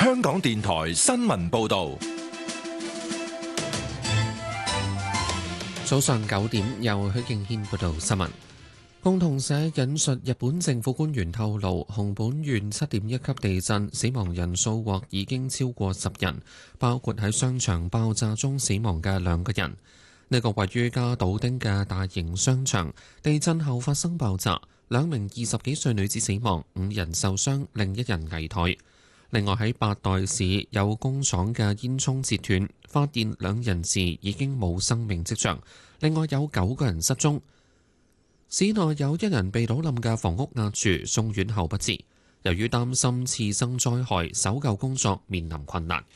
香港電台新聞報道。 早上9點，由許敬軒報道新聞。共同社引述日本政府官員透露，熊本縣7.1級地震死亡人數或已經超過10人，包括喺商場爆炸中死亡嘅2個人。呢個位於加島町嘅大型商場，地震後發生爆炸，2名20幾歲女子死亡，5人受傷，另1人危殆。另外喺八代市有工廠嘅煙囪截斷，發現2人時已經冇生命跡象，另外有9個人失蹤。市內有1人被倒冧嘅房屋壓住，送院後不治。由於擔心次生災害，搜救工作面臨困難。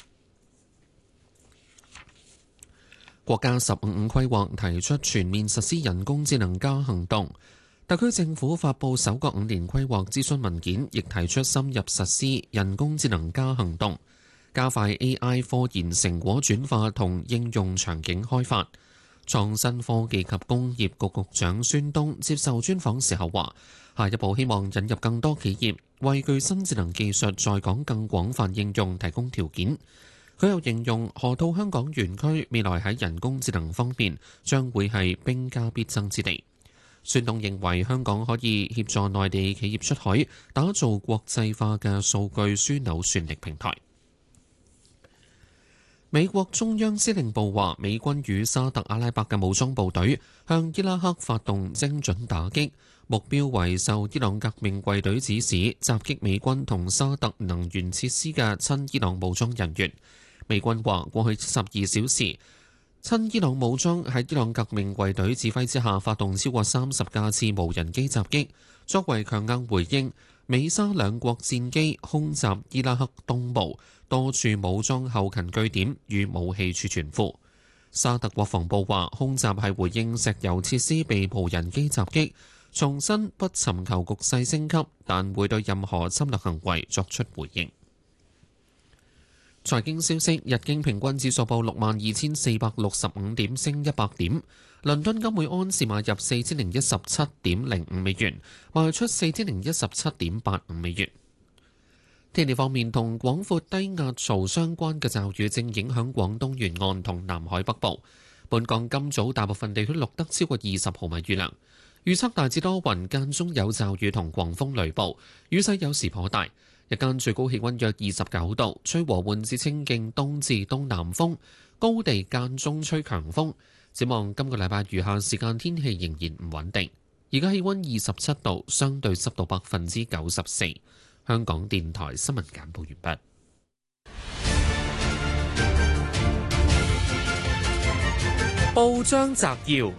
國家15規劃提出全面實施人工智能加行動。特區政府發布首個5年規劃諮詢文件，亦提出深入實施人工智能加行動，加快 AI 科研成果轉化同應用場景開發。創新科技及工業局局長孫東接受專訪時候話，下一步希望引入更多企業，為具新智能技術在港更廣泛應用提供條件。佢又形容河套香港園區未來喺人工智能方面將會係兵家必爭之地。孫東認為香港可以協助內地企業出海，打造國際化嘅數據樞紐算力平台。美國中央司令部話，美軍與沙特阿拉伯嘅武裝部隊向伊拉克發動精準打擊，目標為受伊朗革命衛隊指使襲擊美軍同沙特能源設施嘅親伊朗武裝人員。美軍話，過去12小時，親伊朗武裝喺伊朗革命衛隊指揮之下發動超過30架次無人機襲擊，作為強硬回應。美沙兩國戰機空襲伊拉克東部多處武裝後勤據點與武器儲存庫。沙特國防部話，空襲係回應石油設施被無人機襲擊，重申不尋求局勢升級，但會對任何侵略行為作出回應。財經消息，日經平均指數報62,465點，升100點。倫敦金每安士買入4017.05美元，賣出4017.85美元。天氣方面，同廣闊低壓槽相關嘅驟雨正影響廣東沿岸同南海北部。本港今早大部分地區錄得超過20毫米雨量，預測大致多雲，間中有驟雨同狂風雷暴，雨勢有時頗大。日間最高氣溫約29度，吹和緩至清勁東至東南風，高地間中吹強風。展望今個禮拜餘下時間天氣仍然唔穩定。而家氣溫27度，相對濕度94%。香港電台新聞簡報完畢。報章摘要，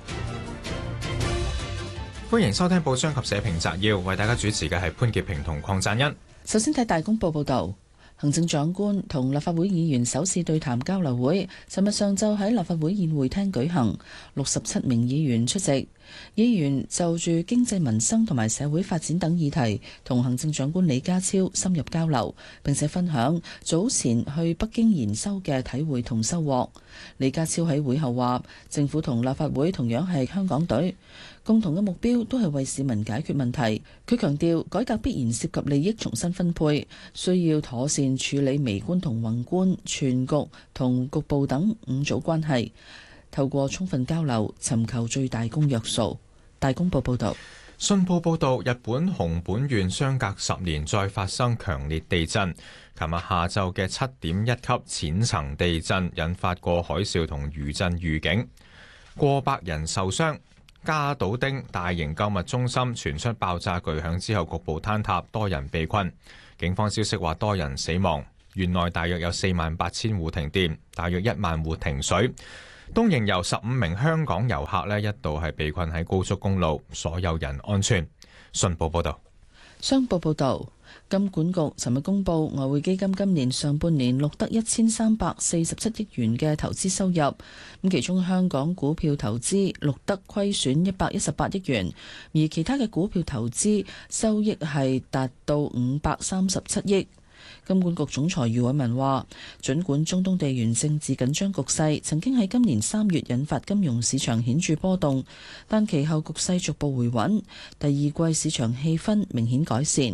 歡迎收聽報章及社評摘要，為大家主持嘅係潘潔平同鄺贊恩。 首先睇大公報報導，行政長官同立法會議員首次對談交流會，尋日上晝喺立法會宴會廳舉行，67名議員出席。議員就住經濟民生同埋社會發展等議題，同行政長官李家超深入交流，並且分享早前去北京研修嘅體會同收穫。李家超喺會後話，政府同立法會同樣係香港隊，共同嘅目標都係為市民解決問題。佢強調，改革必然涉及利益重新分配，需要妥善處理微觀同宏觀、全局同局部等5組關係。透過充分交流，尋求最大公約數。大公報報導， 信報報導，日本熊本縣相隔10年再發生強烈地震。琴日下晝嘅7.1級淺層地震引發過海嘯同餘震預警，過百人受傷。加島町大型購物中心傳出爆炸巨響之後，局部坍塌，多人被困。警方消息話多人死亡。縣內大約有48,000戶停電，大約1萬戶停水。東瀛遊15名香港遊客一度係被困喺高速公路，所有人安全。信報報道。 商報報導，金管局尋日公布，外匯基金今年上半年錄得1347億元嘅投資收入，咁其中香港股票投資錄得虧損118億元，而其他嘅股票投資收益係達到537億。金管局總裁余偉文話，儘管中東地緣政治緊張局勢曾經喺今年3月引發金融市場顯著波動，但其後局勢逐步回穩，第二季市場氣氛明顯改善。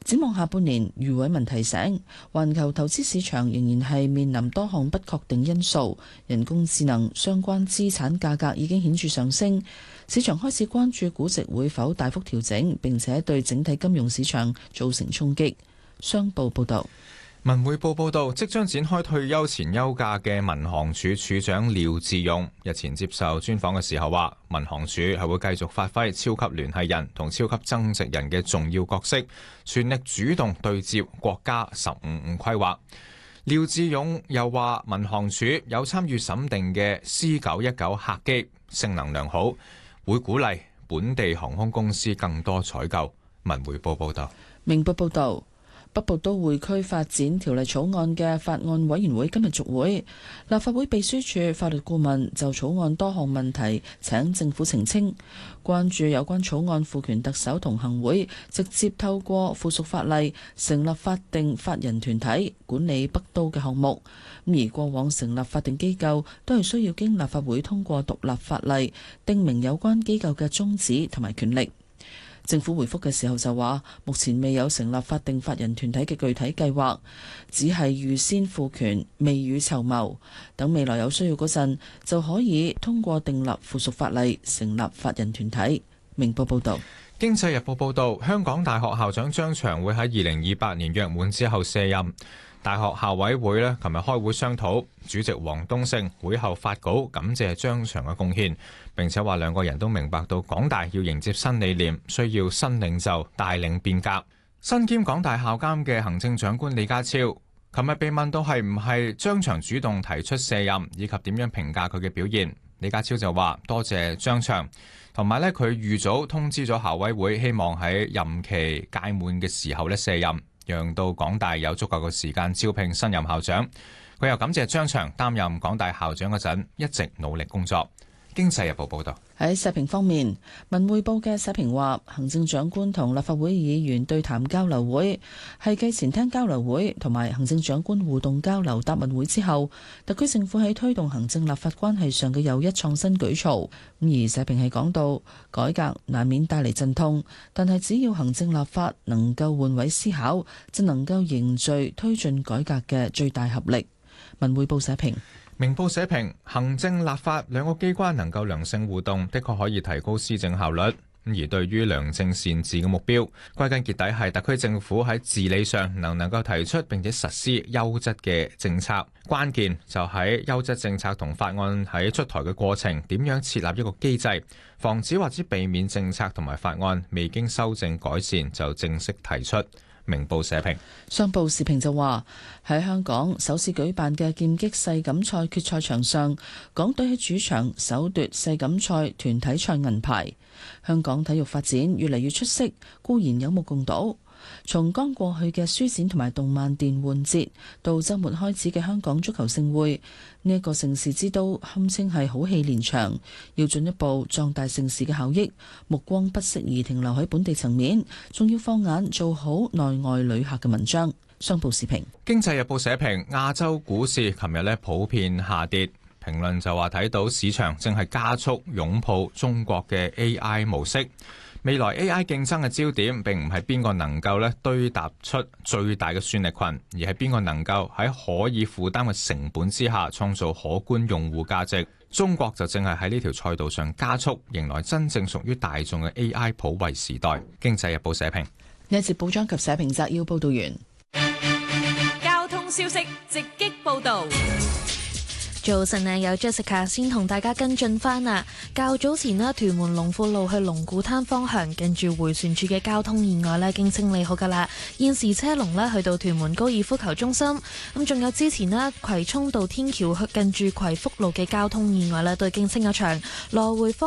展望下半年，余偉文提醒，環球投資市場仍然係面臨多項不確定因素，人工智能相關資產價格已經顯著上升，市場開始關注估值會否大幅調整，並且對整體金融市場造成衝擊。商報報導。 文匯報報道，即將展開退休前休假嘅民航處處長廖志勇日前接受專訪嘅時候話，民航處係會繼續發揮超級聯繫人同超級增值人嘅重要角色，全力主動對接國家15五規劃。廖志勇又話，民航處有參與審定嘅 C919 客機性能良好，會鼓勵本地航空公司更多採購。文匯報報道。 明報報道。北部都會區發展條例草案嘅法案委員會今日續會，立法會秘書處法律顧問就草案多項問題請政府澄清，關注有關草案賦權特首同行會直接透過附屬法例成立法定法人團體管理北都嘅項目，而過往成立法定機構都係需要經立法會通過獨立法例，定明有關機構嘅宗旨同埋權力。政府回覆嘅時候就話，目前未有成立法定法人團體嘅具體計劃，只係預先賦權，未雨綢繆，等未來有需要嗰陣就可以通過訂立附屬法例成立法人團體。明報報道。 經濟日報報道，香港大學校長張翔會喺2028年約滿之後卸任。大學校委會琴日開會商討，主席王冬勝會後發稿感謝張翔嘅貢獻，並且話兩個人都明白到港大要迎接新理念，需要新領袖帶領變革。身兼港大校監嘅行政長官李家超，琴日被問到係唔係張翔主動提出卸任，以及點樣評價佢嘅表現，李家超就話多謝張翔，同埋佢預早通知咗校委會，希望喺任期屆滿嘅時候卸任，讓到港大有足夠嘅時間招聘新任校長。佢又感謝張翔擔任港大校長嗰陣一直努力工作。經濟日報報道。 喺社評方面，文匯報嘅社評話，行政長官同立法會議員對談交流會係繼前廳交流會同埋行政長官互動交流答問會之後，特區政府喺推動行政立法關係上嘅又一創新舉措。而社評係講到，改革難免帶嚟陣痛，但係只要行政立法能夠換位思考，就能夠凝聚推進改革嘅最大合力。文匯報社評。 明報社評，行政立法兩個機關能夠良性互動，的確可以提高施政效率。而對於良政善治嘅目標，歸根結底係特區政府喺治理上能夠提出並且實施優質嘅政策。關鍵就喺優質政策同法案喺出台嘅過程，點樣設立一個機制，防止或者避免政策同埋法案未經修正改善就正式提出。明報社評。 商報時評就話，喺香港首次舉辦嘅劍擊世錦賽決賽場上，港隊喺主場首奪世錦賽團體賽銀牌。香港體育發展越嚟越出色，固然有目共睹。從剛過去嘅書展同埋動漫電玩節，到周末開始嘅香港足球盛會，呢一個盛事之都堪稱係好戲連場。要進一步壯大盛事嘅效益，目光不適宜停留喺本地層面，仲要放眼做好內外旅客嘅文章。商報時評。 經濟日報社評，亞洲股市琴日普遍下跌，評論就話睇到市場正係加速擁抱中國嘅 AI 模式。未來 AI 競爭嘅焦點並唔係邊個能夠堆搭出最大嘅算力群，而係邊個能夠喺可以負擔嘅成本之下創造可觀用戶價值。中國就正係喺呢條賽道上加速，迎來真正屬於大眾嘅 AI 普惠時代。經濟日報社評。 呢一節報章及社評摘要報道完。 交通消息直擊報道。 早晨啊，有 Jessica 先同大家跟進翻啊。較早前咧，屯門龍富路去龍鼓灘方向近住迴旋處嘅交通意外咧，已經清理好噶啦。現時車龍咧去到屯門高爾夫球中心，咁仲有之前咧葵涌道天橋去近住葵福路嘅交通意外咧，都已經清咗場，來回方